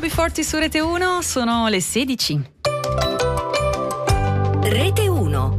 UB40 su Rete 1, sono le 16. Rete 1.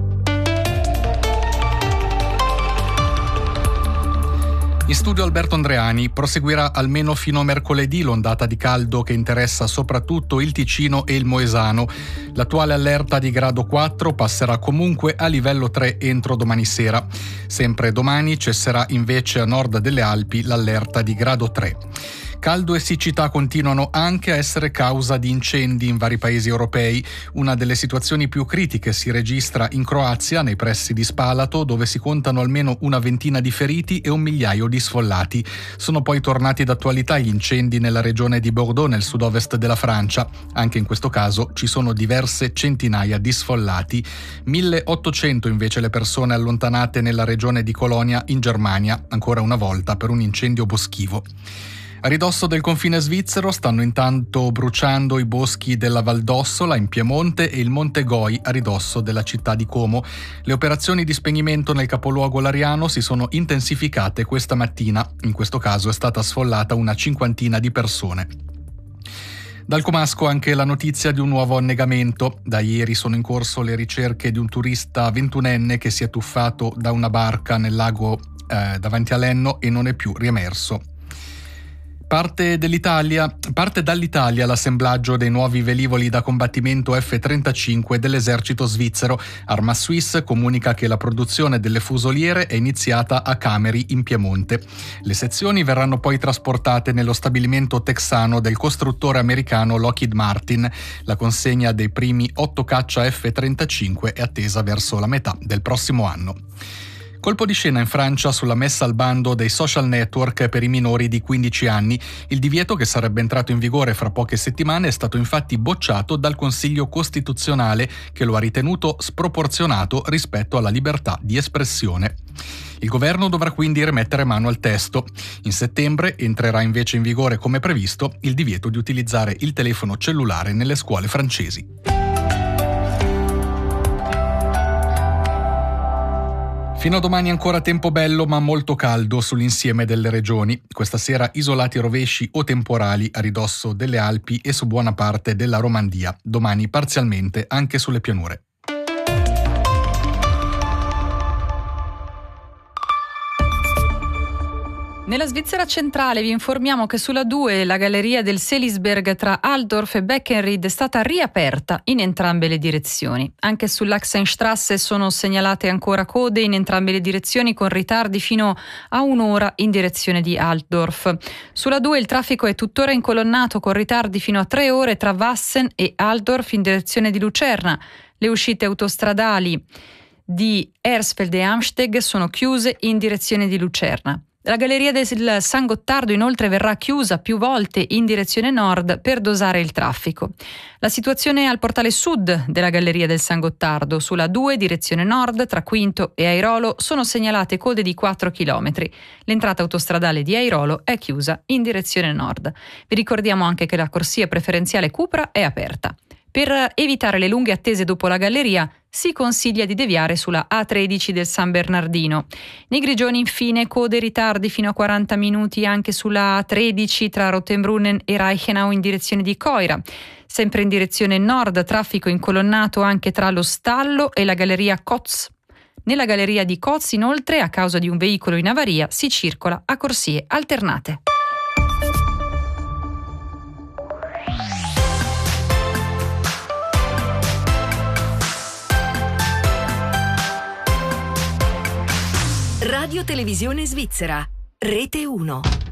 In studio Alberto Andreani. Proseguirà almeno fino a mercoledì l'ondata di caldo che interessa soprattutto il Ticino e il Moesano. L'attuale allerta di grado 4 passerà comunque a livello 3 entro domani sera. Sempre domani cesserà invece a nord delle Alpi l'allerta di grado 3. Caldo e siccità continuano anche a essere causa di incendi in vari paesi europei. Una delle situazioni più critiche si registra in Croazia, nei pressi di Spalato, dove si contano almeno una ventina di feriti e 1 migliaio di sfollati. Sono poi tornati d'attualità gli incendi nella regione di Bordeaux, nel sud-ovest della Francia. Anche in questo caso ci sono diverse centinaia di sfollati. 1800 invece le persone allontanate nella regione di Colonia, in Germania, ancora una volta per un incendio boschivo. A ridosso del confine svizzero stanno intanto bruciando i boschi della Valdossola in Piemonte e il Monte Goi a ridosso della città di Como. Le operazioni di spegnimento nel capoluogo lariano si sono intensificate questa mattina. In questo caso è stata sfollata una cinquantina di persone. Dal comasco anche la notizia di un nuovo annegamento. Da ieri sono in corso le ricerche di un turista 21enne che si è tuffato da una barca nel lago davanti a Lenno e non è più riemerso. Parte dall'Italia l'assemblaggio dei nuovi velivoli da combattimento F-35 dell'esercito svizzero. Arma Suisse comunica che la produzione delle fusoliere è iniziata a Cameri in Piemonte. Le sezioni verranno poi trasportate nello stabilimento texano del costruttore americano Lockheed Martin. La consegna dei primi 8 caccia F-35 è attesa verso la metà del prossimo anno. Colpo di scena in Francia sulla messa al bando dei social network per i minori di 15 anni. Il divieto, che sarebbe entrato in vigore fra poche settimane, è stato infatti bocciato dal Consiglio Costituzionale, che lo ha ritenuto sproporzionato rispetto alla libertà di espressione. Il governo dovrà quindi rimettere mano al testo. In settembre entrerà invece in vigore, come previsto, il divieto di utilizzare il telefono cellulare nelle scuole francesi. Fino a domani ancora tempo bello ma molto caldo sull'insieme delle regioni. Questa sera isolati rovesci o temporali a ridosso delle Alpi e su buona parte della Romandia. Domani parzialmente anche sulle pianure. Nella Svizzera centrale vi informiamo che sulla 2 la galleria del Selisberg tra Altdorf e Beckenried è stata riaperta in entrambe le direzioni. Anche sull'Achsenstrasse sono segnalate ancora code in entrambe le direzioni con ritardi fino a un'ora in direzione di Altdorf. Sulla 2 il traffico è tuttora incolonnato con ritardi fino a 3 ore tra Wassen e Altdorf in direzione di Lucerna. Le uscite autostradali di Hersfeld e Amsteg sono chiuse in direzione di Lucerna. La galleria del San Gottardo inoltre verrà chiusa più volte in direzione nord per dosare il traffico. La situazione al portale sud della galleria del San Gottardo, sulla 2 direzione nord tra Quinto e Airolo, sono segnalate code di 4 km. L'entrata autostradale di Airolo è chiusa in direzione nord. Vi ricordiamo anche che la corsia preferenziale Cupra è aperta. Per evitare le lunghe attese dopo la galleria, si consiglia di deviare sulla A13 del San Bernardino. Nei Grigioni, infine, code e ritardi fino a 40 minuti anche sulla A13 tra Rottenbrunnen e Reichenau in direzione di Coira. Sempre in direzione nord, traffico incolonnato anche tra lo Stallo e la galleria Kotz. Nella galleria di Kotz, inoltre, a causa di un veicolo in avaria, si circola a corsie alternate. Radio Televisione Svizzera, Rete 1.